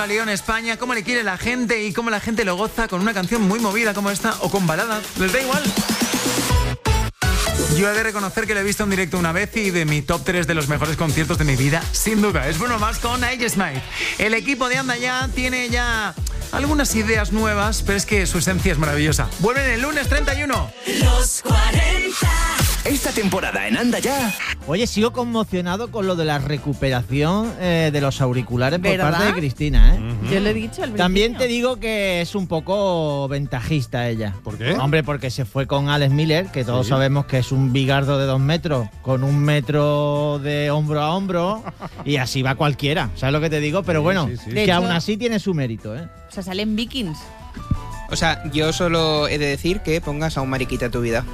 a León, España, cómo le quiere la gente y cómo la gente lo goza con una canción muy movida como esta o con balada. Les da igual. Yo he de reconocer que lo he visto en directo una vez y de mi top 3 de los mejores conciertos de mi vida, sin duda. Es Bruno Mars con I Just Might. El equipo de Anda Ya tiene ya algunas ideas nuevas, pero es que su esencia es maravillosa. Vuelven el lunes 31. Los 40. Esta temporada en Anda Ya. Oye, sigo conmocionado con lo de la recuperación de los auriculares por ¿verdad? parte de Cristina, ¿eh? Yo le he dicho al principio. También te digo que es un poco ventajista ella. ¿Por qué? Hombre, porque se fue con Alex Miller, que todos sabemos que es un bigardo de 2 metros, con 1 metro de hombro a hombro, y así va cualquiera, ¿sabes lo que te digo? Pero bueno, sí, sí. que De hecho, aún así tiene su mérito, ¿eh? O sea, salen Vikings. O sea, yo solo he de decir que pongas a un mariquita en tu vida.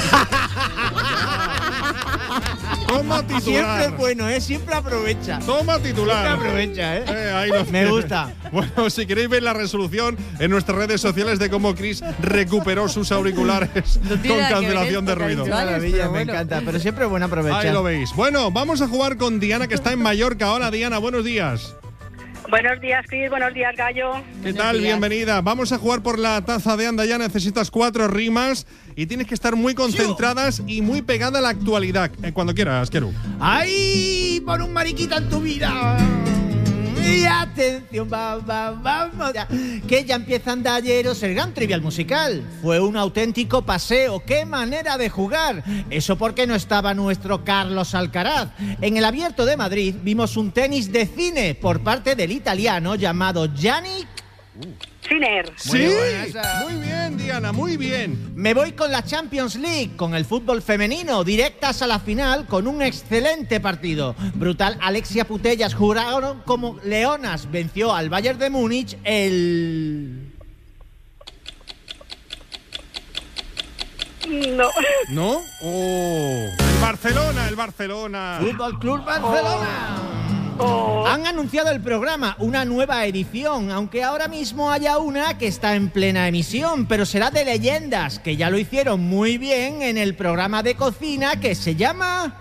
Toma titular. Siempre es bueno, ¿eh? Siempre aprovecha. Toma titular. Siempre aprovecha, ¿eh? Ahí lo Me tienes. gusta. Bueno, si queréis ver la resolución en nuestras redes sociales de cómo Chris recuperó sus auriculares No con tiene nada que ver cancelación de esto, ruido. Qué Vale, maravilla, pero me bueno. encanta. Pero siempre es bueno aprovechar. Ahí lo veis. Bueno, vamos a jugar con Diana, que está en Mallorca. Hola, Diana, buenos días. Buenos días, Cris. Buenos días, Gallo. ¿Qué Buenos tal? días. Bienvenida. Vamos a jugar por la taza de Anda Ya. Necesitas 4 rimas y tienes que estar muy concentradas y muy pegada a la actualidad. Cuando quieras, Keru. ¡Ay! Pon un mariquita en tu vida. Y atención, vamos ya. Que ya empieza Andalleros, el gran trivial musical. Fue un auténtico paseo. ¡Qué manera de jugar! Eso porque no estaba nuestro Carlos Alcaraz. En el Abierto de Madrid vimos un tenis de cine por parte del italiano llamado Yannick. Sinner. Sí, buena esa. muy bien, Diana, muy bien. Me voy con la Champions League, con el fútbol femenino, directas a la final con un excelente partido. Brutal, Alexia Putellas jugaron como leonas, venció al Bayern de Múnich el... No. ¿No? Oh. El Barcelona. Fútbol Club Barcelona. Oh. Han anunciado el programa, una nueva edición, aunque ahora mismo haya una que está en plena emisión, pero será de leyendas, que ya lo hicieron muy bien en el programa de cocina que se llama...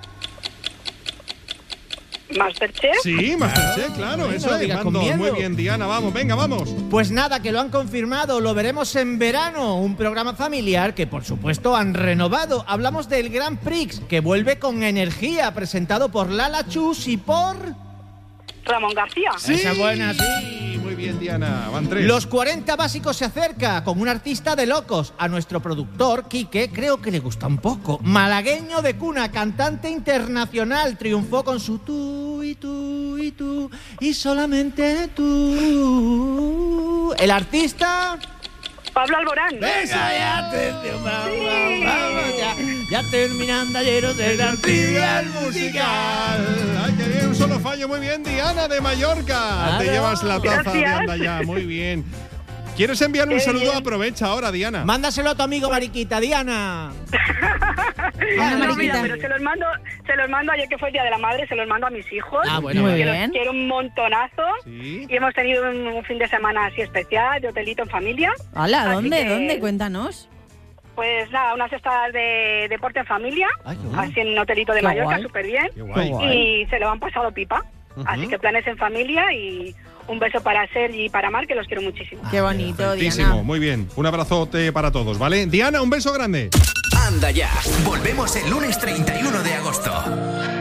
Masterchef. Sí, Masterchef, claro, no eso lo es. digas con Mando. miedo. Muy bien, Diana, vamos, venga, vamos. Pues nada, que lo han confirmado, lo veremos en verano, un programa familiar que por supuesto han renovado. Hablamos del Grand Prix, que vuelve con energía, presentado por Lala Chus y por... Ramón García. Esa es buena, sí. Muy bien, Diana, van 3. Los 40 básicos se acerca con un artista de locos. A nuestro productor, Quique, creo que le gusta un poco. Malagueño de cuna, cantante internacional, triunfó con su tú y tú y tú y solamente tú. El artista... Pablo Alborán. ¡Esa ya! ¡Atención! Vamos, ya terminando ayer el gran trivial musical. Ay, qué bien, un solo fallo. Muy bien, Diana de Mallorca. Claro. Te llevas la taza de Gracias. Anda Ya, muy bien. ¿Quieres enviarle un Qué saludo? bien. Aprovecha ahora, Diana. Mándaselo a tu amigo Mariquita, Diana. Una No, mariquita. mira, pero se los mando ayer que fue el Día de la Madre, se los mando a mis hijos. Ah, bueno. Muy Que bien. los quiero un montonazo. Sí. Y hemos tenido un fin de semana así especial, de hotelito en familia. Hola, Así ¿dónde? que, ¿Dónde? Cuéntanos. Pues nada, unas estadas de deporte en familia, Ay, qué guay. así en un hotelito de Qué Mallorca, guay. súper bien. Qué guay. Y se lo han pasado pipa. Así que planes en familia y un beso para Sergi y para Mar, que los quiero muchísimo. Qué bonito, Perfectísimo, Diana. muy bien. Un abrazote para todos, ¿vale? Diana, un beso grande. Anda Ya. Volvemos el lunes 31 de agosto.